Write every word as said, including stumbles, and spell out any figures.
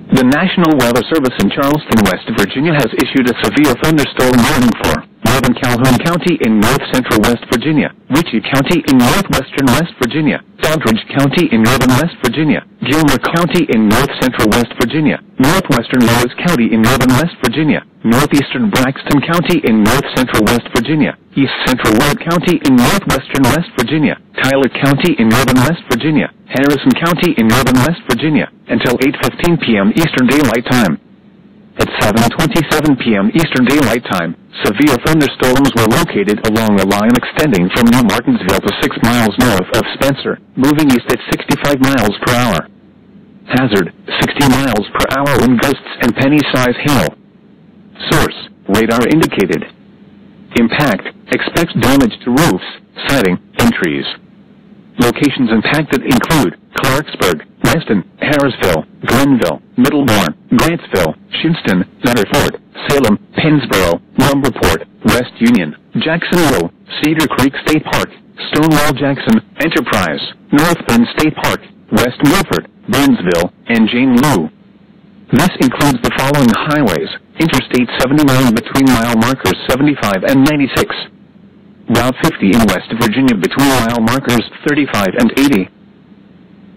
The National Weather Service in Charleston, West Virginia has issued a severe thunderstorm warning for northern Calhoun County in north-central West Virginia, Ritchie County in northwestern West Virginia, Doddridge County in northern West Virginia, Gilmer County in north-central West Virginia, northwestern Lewis County in northern West Virginia, northeastern Braxton County in north-central West Virginia, east-central Ward County in northwestern West Virginia, Tyler County in northern West Virginia, Harrison County in northern West Virginia, until eight fifteen p.m. Eastern Daylight Time. At seven twenty-seven p.m. Eastern Daylight Time, severe thunderstorms were located along a line extending from New Martinsville to six miles north of Spencer, moving east at sixty-five miles per hour. Hazard, sixty miles per hour wind gusts and penny-size hail. Source, radar indicated. Impact, expect damage to roofs, siding, and trees. Locations impacted include Clarksburg, Weston, Harrisville, Glenville, Middleburn, Grantsville, Shinston, Letterford, Salem, Pennsboro, Lumberport, West Union, Jacksonville, Cedar Creek State Park, Stonewall Jackson, Enterprise, North Bend State Park, West Milford, Burnsville, and Jane Lou. This includes the following highways: Interstate seventy-nine between mile markers seventy-five and ninety-six. Route fifty in West Virginia between mile markers thirty-five and eighty.